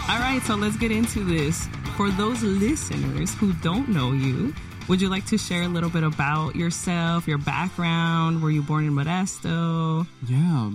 All right, so let's get into this. For those listeners who don't know you, would you like to share a little bit about yourself, your background? Were you born in Modesto? Yeah,